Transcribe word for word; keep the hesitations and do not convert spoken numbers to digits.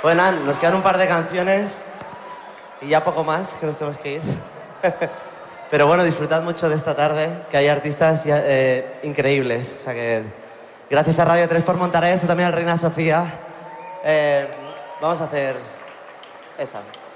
Bueno, nos quedan un par de canciones y ya poco más, que nos tenemos que ir. Pero bueno, disfrutad mucho de esta tarde, que hay artistas eh, increíbles. O sea que gracias a Radio tres por montar esto, también al Reina Sofía. Eh, vamos a hacer esa.